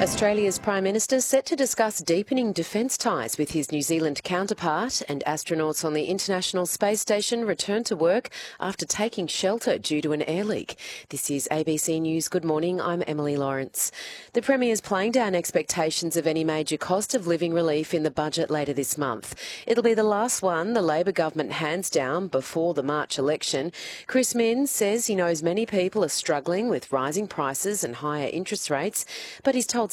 Australia's Prime Minister set to discuss deepening defence ties with his New Zealand counterpart, and astronauts on the International Space Station return to work after taking shelter due to an air leak. This is ABC News. Good morning, I'm Emily Lawrence. The Premier is playing down expectations of any major cost of living relief in the budget later this month. It'll be the last one the Labor government hands down before the March election. Chris Minns says he knows many people are struggling with rising prices and higher interest rates, but he's told